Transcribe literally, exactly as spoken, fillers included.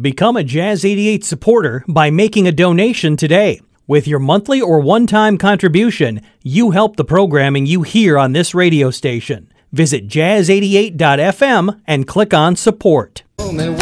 Become a Jazz eighty-eight supporter by making a donation today. With your monthly or one-time contribution, you help the programming you hear on this radio station. Visit jazz eighty-eight dot f m and click on support. Tell me